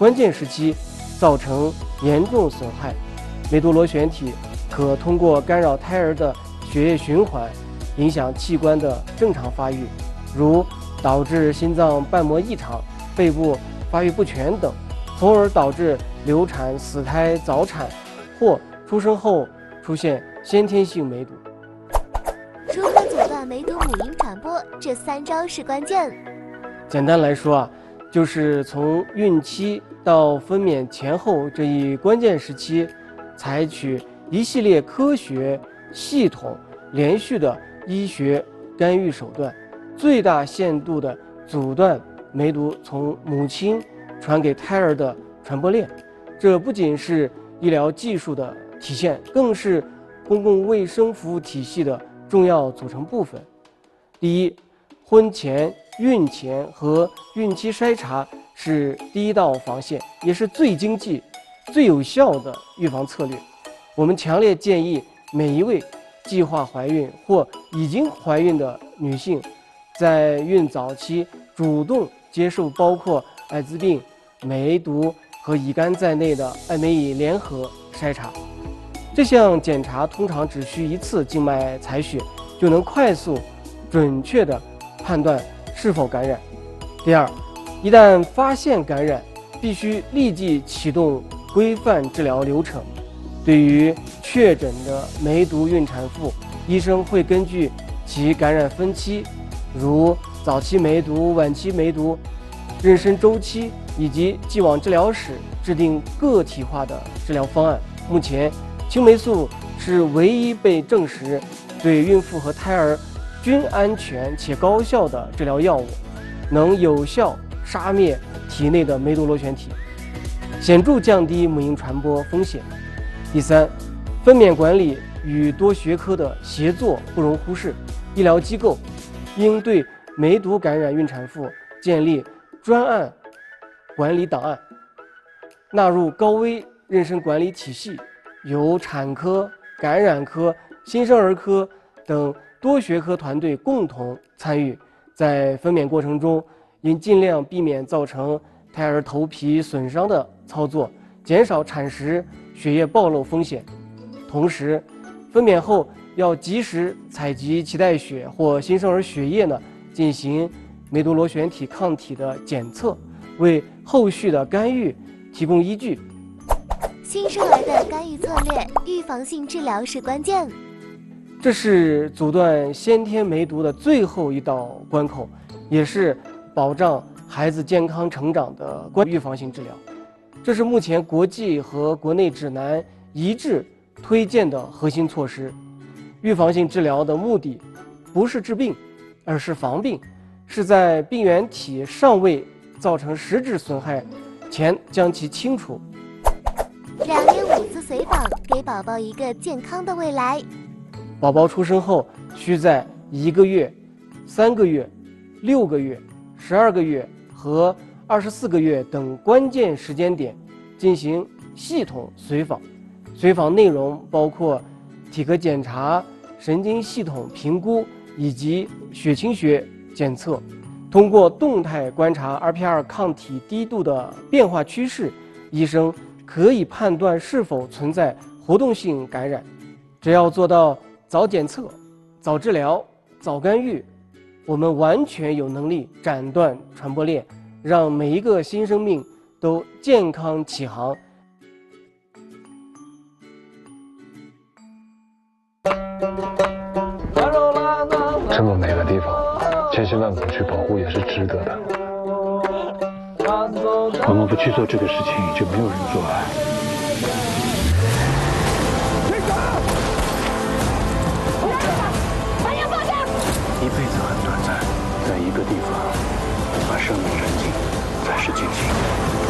关键时期造成严重损害。梅毒螺旋体可通过干扰胎儿的血液循环，影响器官的正常发育，如导致心脏瓣膜异常、肺部发育不全等，从而导致流产、死胎、早产或出生后出现先天性梅毒。 如何阻断梅毒母婴传播？这3招是关键。 简单来说就是从孕期到分娩前后这一关键时期，采取一系列科学、系统、连续的医学干预手段，最大限度地阻断梅毒从母亲传给胎儿的传播链。这不仅是医疗技术的体现，更是公共卫生服务体系的重要组成部分。第一，婚前、孕前和孕期筛查是第一道防线，也是最经济、最有效的预防策略。我们强烈建议每一位计划怀孕或已经怀孕的女性，在孕早期主动接受包括艾滋病、梅毒和乙肝在内的艾美乙联合筛查。这项检查通常只需1次静脉采血，就能快速、准确地判断是否感染。第二，一旦发现感染，必须立即启动规范治疗流程。对于确诊的梅毒孕产妇，医生会根据其感染分期，如早期梅毒、晚期梅毒、妊娠周期以及既往治疗史，制定个体化的治疗方案。目前，青霉素是唯一被证实对孕妇和胎儿均安全且高效的治疗药物，能有效杀灭体内的梅毒螺旋体，显著降低母婴传播风险。第三，分娩管理与多学科的协作不容忽视。医疗机构应对梅毒感染孕产妇建立专案管理档案，纳入高危妊娠管理体系，由产科、感染科、新生儿科等多学科团队共同参与。在分娩过程中，应尽量避免造成胎儿头皮损伤的操作，减少产时血液暴露风险。同时，分娩后要及时采集脐带血或新生儿血液进行梅毒螺旋体抗体的检测，为后续的干预提供依据。 新生儿的干预策略，预防性治疗是关键。 这是阻断先天梅毒的最后一道关口，也是保障孩子健康成长的预防性治疗。这是目前国际和国内指南一致推荐的核心措施。预防性治疗的目的不是治病，而是防病，是在病原体尚未造成实质损害前将其清除。 2年5次随访，给宝宝一个健康的未来。 宝宝出生后，需在1个月、3个月、6个月、12个月和24个月等关键时间点进行系统随访。随访内容包括体格检查、神经系统评估以及血清学检测。通过动态观察 RPR 抗体低度的变化趋势，医生可以判断是否存在活动性感染。只要做到早检测、早治疗、早干预，我们完全有能力斩断传播链，让每一个新生命都健康起航。 这么美的地方，千辛万苦去保护也是值得的。 我们不去做这个事情，就没有人做爱。一辈子很短暂，在一个地方把生命燃尽，才是尽兴。